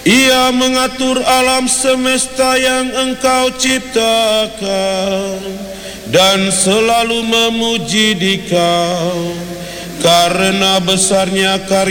Ia mengatur alam semesta yang Engkau ciptakan dan selalu memuji Dikau karena besarnya karya